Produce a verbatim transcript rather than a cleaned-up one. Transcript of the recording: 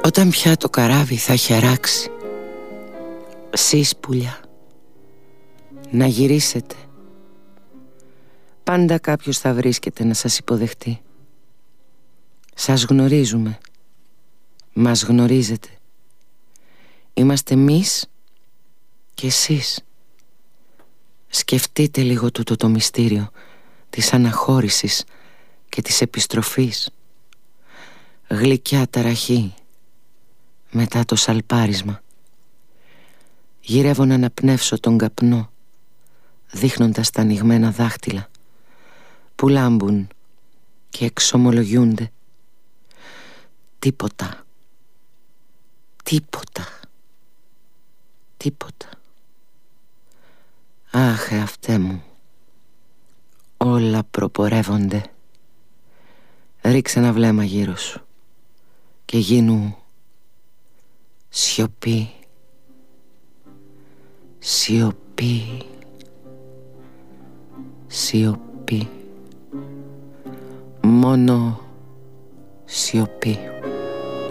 Όταν πια το καράβι θα έχει αράξει, σεις πουλιά, να γυρίσετε. Πάντα κάποιος θα βρίσκεται να σας υποδεχτεί. Σας γνωρίζουμε, μας γνωρίζετε. Είμαστε εμείς και εσείς. Σκεφτείτε λίγο τούτο το μυστήριο της αναχώρησης και της επιστροφής. Γλυκιά ταραχή μετά το σαλπάρισμα. Γυρεύω να αναπνεύσω τον καπνό, δείχνοντας τα ανοιγμένα δάχτυλα που λάμπουν και εξομολογιούνται. Τίποτα, τίποτα, τίποτα. Αχ, εαυτέ μου, όλα προπορεύονται. Ρίξε ένα βλέμμα γύρω σου και γίνου σιωπή, σιωπή, σιωπή, μόνο σιωπή.